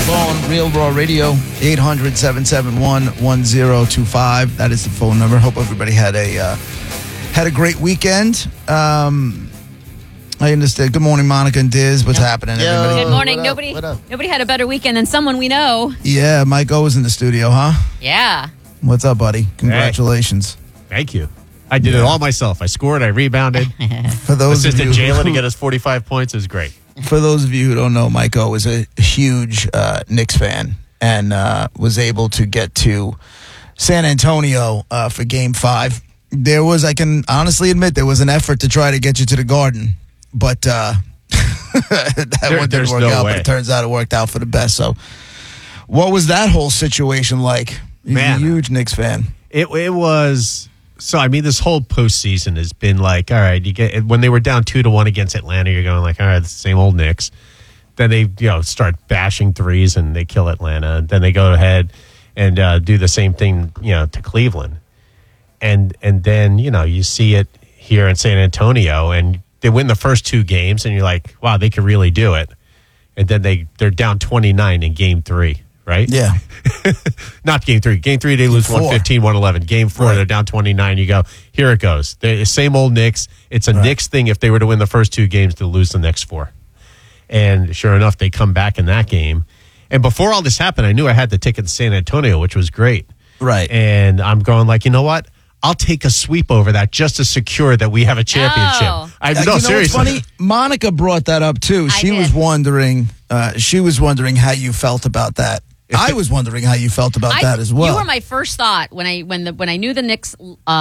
phone, Real Raw Radio, 800-771-1025. That is the phone number. Hope everybody had a great weekend. I understand. Good morning, Monica and Diz. What's happening, everybody? Good morning. What up? Nobody had a better weekend than someone we know. Yeah, Mike O was in the studio, huh? Yeah. What's up, buddy? Congratulations. Thank you. I did it all myself. I scored. I rebounded. For those of you Assisted Jalen to get us 45 points. It was great. For those of you who don't know, Mike O is a huge Knicks fan and was able to get to San Antonio for Game 5. There was, I can honestly admit, there was an effort to try to get you to the Garden, but that one didn't work out. But it turns out it worked out for the best. So, what was that whole situation like? He's a huge Knicks fan. It was. So, I mean, this whole postseason has been like, all right, you get when they were down 2-1 against Atlanta, you're going like, all right, it's the same old Knicks. Then they, start bashing threes and they kill Atlanta. Then they go ahead and do the same thing, to Cleveland. And then, you see it here in San Antonio and they win the first 2 games and you're like, wow, they could really do it. And then they're down 29 in Game 3. Right? Yeah. Not Game 3. Game 3, they lose 115, 111. Game 4, they're down 29. You go, here it goes. The same old Knicks. It's a Knicks thing if they were to win the first 2 games to lose the next 4. And sure enough, they come back in that game. And before all this happened, I knew I had the ticket to San Antonio, which was great. Right. And I'm going like, you know what? I'll take a sweep over that just to secure that we have a championship. No. No, seriously. What's funny? Monica brought that up too. She was wondering how you felt about that. I was wondering how you felt about that as well. You were my first thought when I knew the Knicks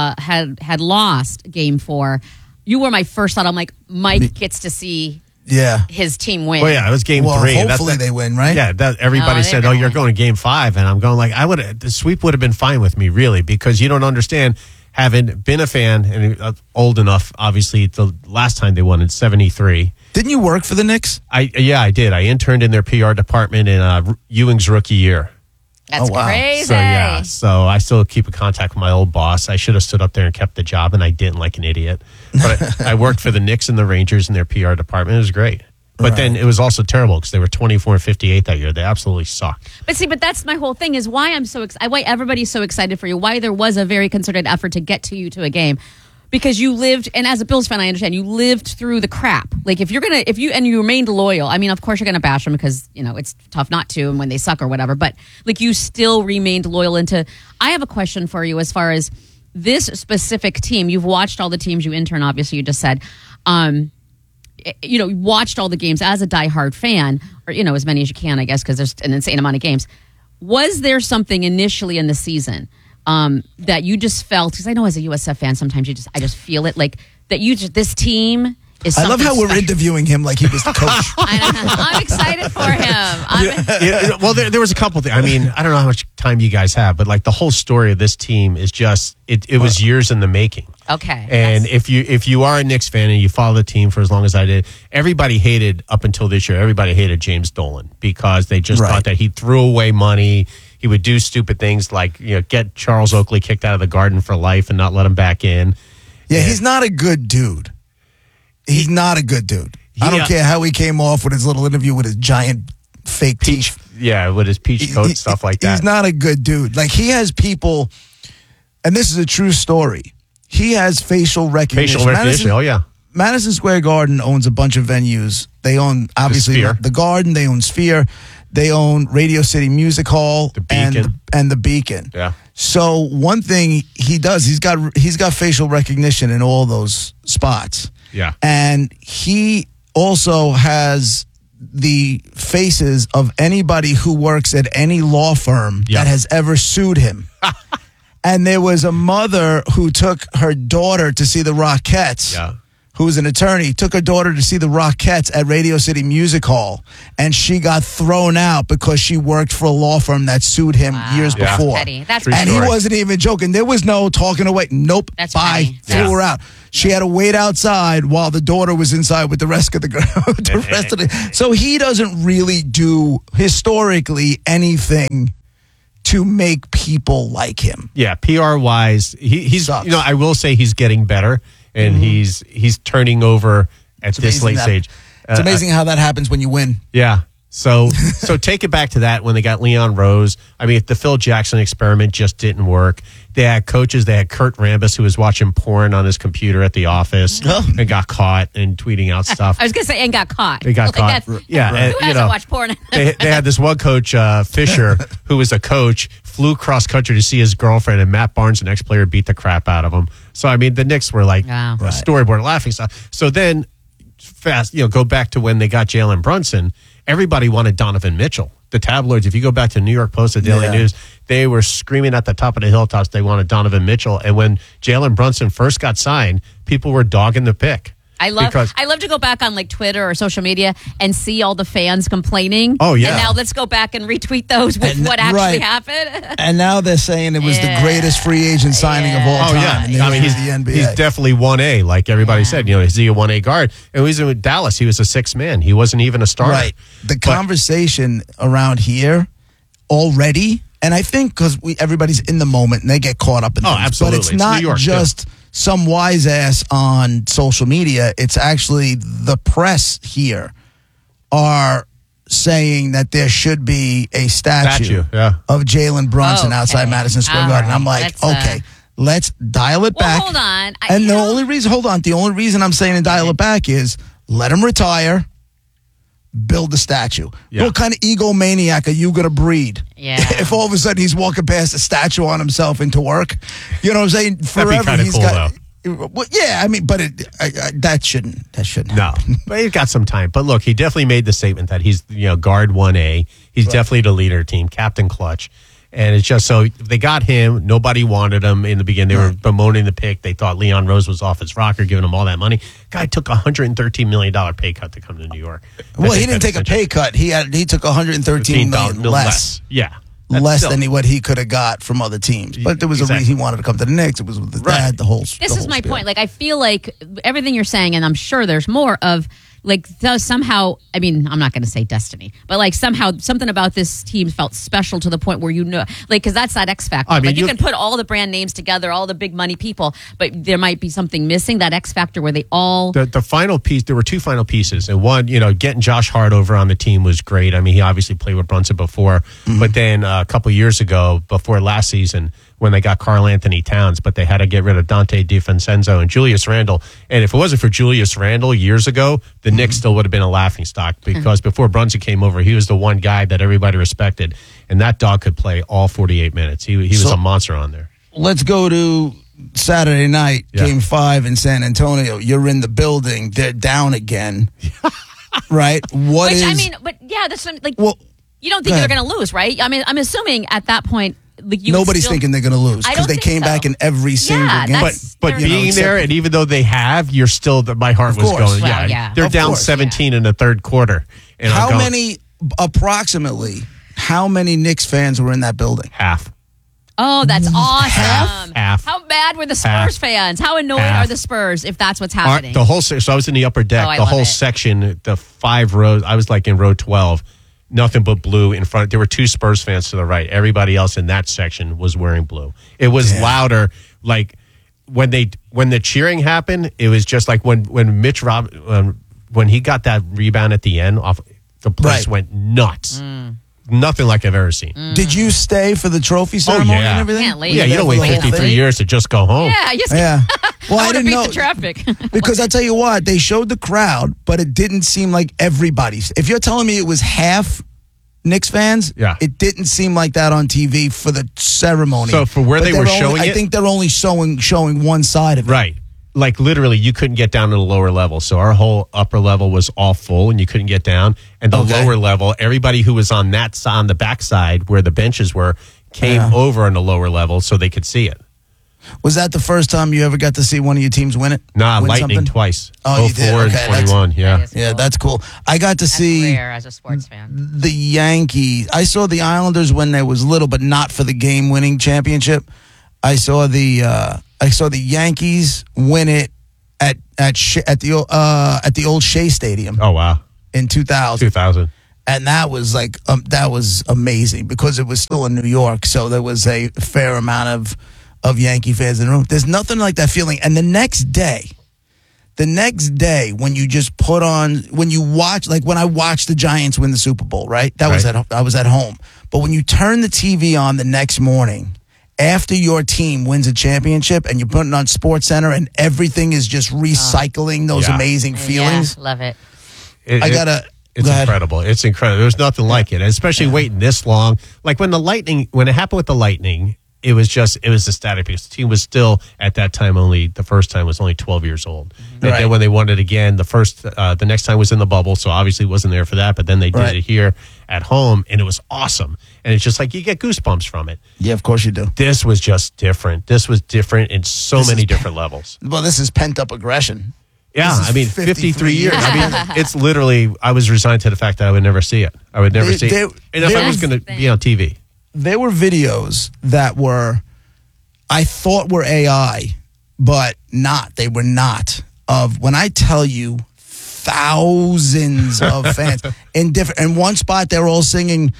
had lost Game 4. You were my first thought. I'm like, Mike gets to see his team win. Well, yeah, it was Game 3. Hopefully they win, right? Yeah, everybody said, you're going to Game 5. And I'm going like, the sweep would have been fine with me, really, because you don't understand, having been a fan and old enough, obviously, the last time they won in 73. Didn't you work for the Knicks? I did. I interned in their PR department in Ewing's rookie year. That's crazy. So I still keep in contact with my old boss. I should have stood up there and kept the job, and I didn't, like an idiot. But I worked for the Knicks and the Rangers in their PR department. It was great. But then it was also terrible because they were 24-58 that year. They absolutely sucked. But that's my whole thing is why I'm so why everybody's so excited for you. Why there was a very concerted effort to get you to a game. Because you lived, and as a Bills fan, I understand, you lived through the crap. Like, you remained loyal. I mean, of course you're going to bash them because, it's tough not to, and when they suck or whatever, but, like, you still remained loyal I have a question for you as far as this specific team. You've watched all the teams you intern, obviously, you just said. Watched all the games as a diehard fan, or, as many as you can, I guess, because there's an insane amount of games. Was there something initially in the season that you just felt, because I know as a USF fan, sometimes I just feel it, like that this team is something I love how special. we're interviewing him like he was the coach. I'm excited for him. Well, there was a couple things. I mean, I don't know how much time you guys have, but like the whole story of this team is just, it was years in the making. Okay. And if you are a Knicks fan and you follow the team for as long as I did, everybody hated, up until this year, everybody hated James Dolan because they just thought that he threw away money. He would do stupid things like, get Charles Oakley kicked out of the Garden for life and not let him back in. Yeah, he's not a good dude. He's not a good dude. I don't care how he came off with his little interview with his giant fake peach. Yeah, with his peach coat, stuff like that. He's not a good dude. Like, he has people, and this is a true story. He has facial recognition. Madison Square Garden owns a bunch of venues. They own, obviously, the Garden. They own Sphere. They own Radio City Music Hall, the Beacon, and the Beacon. Yeah. So one thing he does, he's got facial recognition in all those spots. Yeah. And he also has the faces of anybody who works at any law firm that has ever sued him. And there was a mother who took her daughter to see the Rockettes. Yeah. Who was an attorney, took her daughter to see the Rockettes at Radio City Music Hall, and she got thrown out because she worked for a law firm that sued him years before. That's and he wasn't even joking. There was no talking away. Nope. That's bye. petty. Threw her out. She had to wait outside while the daughter was inside with the rest of the So he doesn't really do historically anything to make people like him. Yeah, PR wise, he's Sucks. I will say he's getting better. And he's turning over at this late stage. It's amazing how that happens when you win. Yeah. So take it back to that when they got Leon Rose. I mean, the Phil Jackson experiment just didn't work. They had coaches. They had Kurt Rambis, who was watching porn on his computer at the office and got caught and tweeting out stuff. I was going to say, and got caught. They got caught. Yeah. Right. Who hasn't watched porn? they had this one coach, Fisher, who was a coach, flew cross country to see his girlfriend, and Matt Barnes, an ex-player, beat the crap out of him. So, I mean, the Knicks were like Wow. a storyboard laughing stuff. So then, go back to when they got Jalen Brunson. Everybody wanted Donovan Mitchell. The tabloids, if you go back to New York Post, the Daily News, they were screaming at the top of the hilltops they wanted Donovan Mitchell. And when Jalen Brunson first got signed, people were dogging the pick. I love to go back on like Twitter or social media and see all the fans complaining. Oh, yeah. And now let's go back and retweet those with what actually happened. And now they're saying it was the greatest free agent signing of all time. Oh, yeah. And I mean, he's the NBA. He's definitely 1A, like everybody said. Is he a 1A guard? And when he was in Dallas, he was a sixth man. He wasn't even a starter. Right. The conversation around here already, and I think because everybody's in the moment and they get caught up in things. Absolutely. But it's not New York, just some wise ass on social media. It's actually the press here are saying that there should be a statue of Jalen Brunson outside Madison Square Garden. I'm like, let's dial it back. Hold on. The only reason I'm saying to dial it back is let him retire. Build the statue. Yeah. What kind of egomaniac are you going to breed? Yeah. If all of a sudden he's walking past a statue on himself into work, you know what I'm saying? That'd be kind of cool, though. Well, yeah, I mean, but that shouldn't happen. But he's got some time. But look, he definitely made the statement that he's guard 1A. He's definitely the leader team, captain clutch. And it's just so they got him. Nobody wanted him in the beginning. They were bemoaning the pick. They thought Leon Rose was off his rocker, giving him all that money. Guy took a $113 million pay cut to come to New York. Well, he didn't take a pay cut. He took $113 million less. Yeah. Less than what he could have got from other teams. But there was a reason he wanted to come to the Knicks. It was with the dad, the whole This is my point. Like, I feel like everything you're saying, and I'm sure there's more of, like, somehow, I mean, I'm not going to say destiny, but like somehow something about this team felt special to the point where like, because that's that X factor. I mean, you can put all the brand names together, all the big money people, but there might be something missing, that X factor where they all. The final piece, there were two final pieces. And one, getting Josh Hart over on the team was great. I mean, he obviously played with Brunson before, but then a couple years ago, before last season, when they got Karl Anthony Towns, but they had to get rid of Dante DiVincenzo and Julius Randle. And if it wasn't for Julius Randle years ago, the Knicks still would have been a laughingstock because before Brunson came over, he was the one guy that everybody respected. And that dog could play all 48 minutes. He was a monster on there. Let's go to Saturday night, Game 5 in San Antonio. You're in the building. They're down again. Right? That's like, you don't think they're going to lose, right? I mean, I'm assuming at that point, like nobody's thinking they're going to lose because they came back in every single game. But being there, and even though they have, you're still. My heart was going. They're down 17 in the third quarter. And approximately, how many Knicks fans were in that building? Half. Oh, that's awesome! Half. How bad were the Spurs fans? How annoyed are the Spurs if that's what's happening? The whole. So I was in the upper deck. The whole section, the 5 rows. I was like in row 12. Nothing but blue in front. There were 2 Spurs fans to the right. Everybody else in that section was wearing blue. It was louder. Like when the cheering happened, it was just like when Mitch when he got that rebound at the end, the place went nuts. Nothing like I've ever seen. Did you stay for the trophy ceremony and everything? You don't wait 53 years to just go home. Well, I didn't know the traffic because I tell you what, they showed the crowd, but it didn't seem like everybody. If you're telling me it was half Knicks fans, it didn't seem like that on TV for the ceremony. So for where they were showing it, I think they're only showing one side of it. Right. Like literally, you couldn't get down to the lower level. So our whole upper level was all full, and you couldn't get down. And the lower level, everybody who was on that side, on the back side where the benches were, came over on the lower level so they could see it. Was that the first time you ever got to see one of your teams win it? Nah, Lightning twice. Oh, you did? 04 and 21, cool. That's cool. I got to see rare as a sports fan. The Yankees. I saw the Islanders when they was little, but not for the game-winning championship. I saw the Yankees win it at the old Shea Stadium. Oh wow! In 2000. 2000. And that was that was amazing because it was still in New York, so there was a fair amount of Yankee fans in the room. There's nothing like that feeling. And the next day, The next day, when you just when you watch, like when I watched the Giants win the Super Bowl, right? I was at home. But when you turn the TV on the next morning, after your team wins a championship and you're putting on SportsCenter and everything is just recycling those amazing feelings. Yeah, love it. It's incredible. It's incredible. There's nothing like it, especially waiting this long. Like when it happened with the Lightning, it was ecstatic because the team was still at that time the first time was only 12 years old. And then when they won it again, the next time was in the bubble, so obviously wasn't there for that, but then they did it here at home and it was awesome. And it's just like you get goosebumps from it. Yeah, of course you do. This was just different. This was different in so many different levels. Well, this is pent up aggression. Yeah, I mean, 53 years. I mean, it's literally, I was resigned to the fact that I would never see it. I would never see it. And if I was going to be on TV. There were videos that I thought were AI, but not. They were not. Of when I tell you thousands of fans in one spot, they were all singing,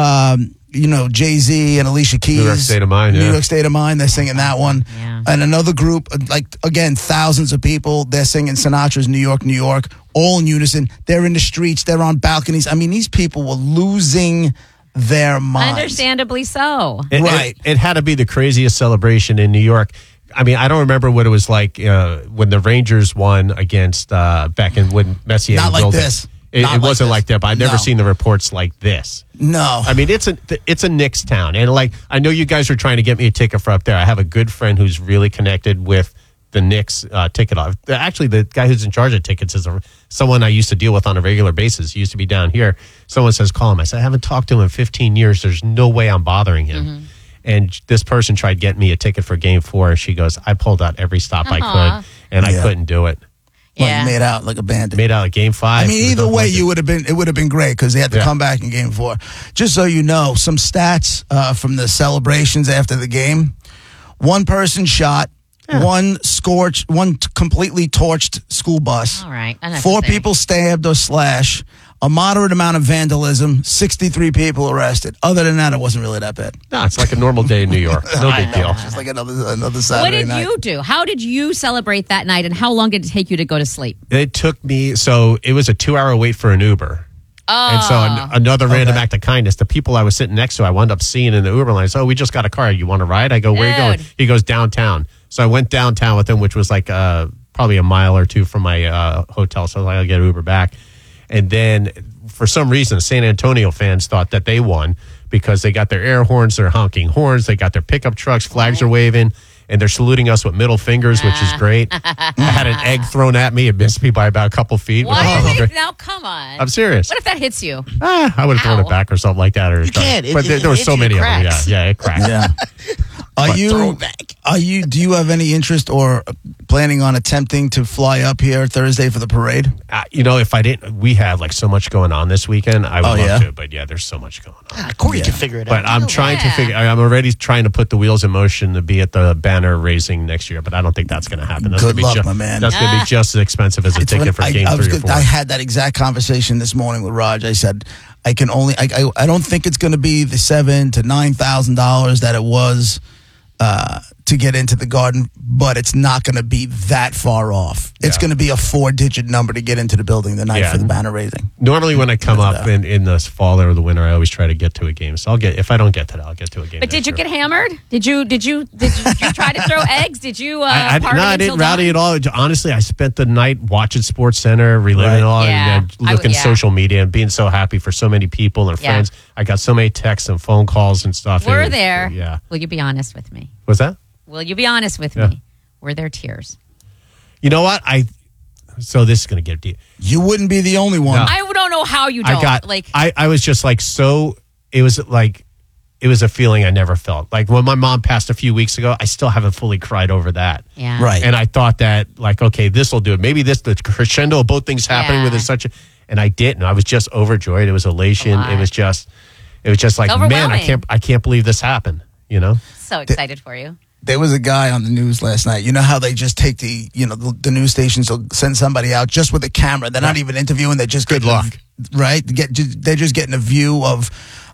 Jay-Z and Alicia Keys. New York State of Mind, New York State of Mind, they're singing that one. Yeah. And another group, again, thousands of people, they're singing Sinatra's New York, New York, all in unison. They're in the streets, they're on balconies. I mean, these people were losing their minds. Understandably so. It had to be the craziest celebration in New York. I mean, I don't remember what it was like when the Rangers won against back in when Messier. Not like this. It wasn't like that, but I've never seen the reports like this. No. I mean, it's a Knicks town. And I know you guys are trying to get me a ticket for up there. I have a good friend who's really connected with the Knicks ticket off. Actually, the guy who's in charge of tickets is someone I used to deal with on a regular basis. He used to be down here. Someone says, call him. I said, I haven't talked to him in 15 years. There's no way I'm bothering him. Mm-hmm. And this person tried getting me a ticket for Game 4. She goes, I pulled out every stop I could, and I couldn't do it. Yeah. Made out like a bandit. Made out like Game 5. I mean, either way, it would have been great because they had to come back in Game 4. Just so you know, some stats from the celebrations after the game. One person shot. Yeah. One completely torched school bus. All right. 4 people stabbed or slashed. A moderate amount of vandalism. 63 people arrested. Other than that, it wasn't really that bad. No, it's like a normal day in New York. No big deal. It's just like another Saturday night. What did you do? How did you celebrate that night, and how long did it take you to go to sleep? It took me, it was a 2-hour wait for an Uber. Oh. And so another random act of kindness. The people I was sitting next to, I wound up seeing in the Uber line. So, we just got a car. You want to ride? I go, where are you going? He goes, downtown. So I went downtown with him, which was like probably a mile or two from my hotel. So I'll get an Uber back. And then for some reason, San Antonio fans thought that they won because they got their air horns, they're honking horns, they got their pickup trucks, flags are waving, and they're saluting us with middle fingers, which is great. I had an egg thrown at me. It missed me by about a couple feet. Now, come on. I'm serious. What if that hits you? I would have thrown it back or something like that. You can't. But there were so many of them. Yeah, it cracked. Yeah. Do you have any interest or planning on attempting to fly up here Thursday for the parade? If I didn't, we have like so much going on this weekend. I would love to, but there's so much going on. Corey can figure it out. But I'm trying to figure. I'm already trying to put the wheels in motion to be at the banner raising next year, but I don't think that's going to happen. That's Good luck, my man. That's going to be just as expensive as a ticket for Game 3 or 4. I had that exact conversation this morning with Raj. I said I can only. I don't think it's going to be the $7,000 to $9,000 that it was to get into the Garden, but it's not going to be that far off. It's going to be a 4-digit number to get into the building the night for the banner raising. Normally, when I come up in the fall or the winter, I always try to get to a game. So if I don't get to that, I'll get to a game. But did you get hammered? Did you try to throw eggs? Did you? I didn't rowdy at all. Honestly, I spent the night watching SportsCenter, reliving it all, and looking social media, and being so happy for so many people and friends. I got so many texts and phone calls and stuff. We're there. Yeah. Will you be honest with me? What's that? Will you be honest with me? Were there tears? You know what? So this is going to get deep. You wouldn't be the only one. No. I don't know how you don't. I was just like it was a feeling I never felt. Like when my mom passed a few weeks ago, I still haven't fully cried over that. Yeah. Right. And I thought that okay, this will do it. Maybe the crescendo of both things happening with and I didn't. I was just overjoyed. It was elation. It was just like, man, I can't believe this happened. So excited for you. There was a guy on the news last night. You know how they just take the news stations will send somebody out just with a camera. They're not even interviewing. They're just good luck. Right? They're just getting a view of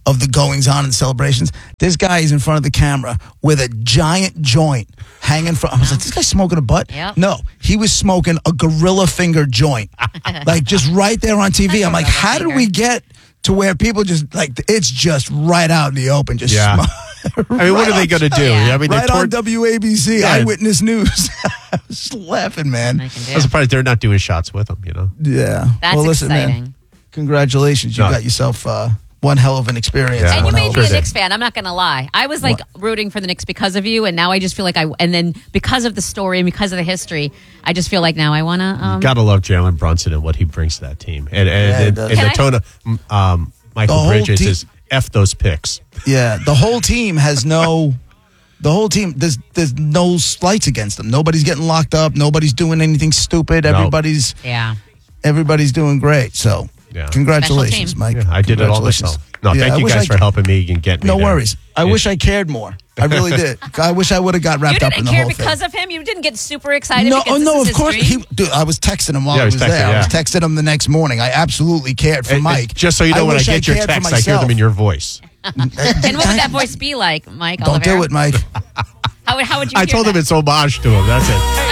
of the goings on and celebrations. This guy is in front of the camera with a giant joint hanging from. I was like, this guy's smoking a butt? Yep. No, he was smoking a gorilla finger joint, like just right there on TV. I'm like, how did we get to where people just like it's just right out in the open? Just Yeah. smoke. I mean, what are they going to do? Yeah. I mean, Right they on WABC, Yeah. Eyewitness News. I was laughing, man. I can do. I'm surprised they're not doing shots with them. Yeah. That's well, listen, exciting. man. Congratulations. You No. got yourself one hell of an experience. Yeah. And you One hell made of me a- a Sure Knicks fan. I'm not going to lie. I was like rooting for the Knicks because of you, and now I just feel like and then because of the story and because of the history, I just feel like now I want to. Got to love Jalen Brunson and what he brings to that team. And, he and, does. and Can the I- tone of Michael The whole Bridges team- is F those picks. Yeah, the whole team has no. The whole team, there's no slights against them. Nobody's getting locked up. Nobody's doing anything stupid. No. Everybody's doing great. So, Yeah. congratulations, Special Mike. Yeah, I did it all Congratulations. myself. No, Yeah, thank I you wish guys I- for helping me and getting me No there. worries. I wish I cared more. I really did. I wish I would have got you wrapped up in didn't the care whole because thing. of him. You didn't get super excited. No, because no, this of is course. his dream? Dude, I was texting him while Yeah, I he was was there. texting, I was yeah. texting him the next morning. I absolutely cared for And Mike. just so you know, when I wish get your cared for text, I hear them in your voice. And what would that voice be like, Mike? Don't do Oliveira? it, Mike. How would you? I hear told that? him it's homage to him. That's it.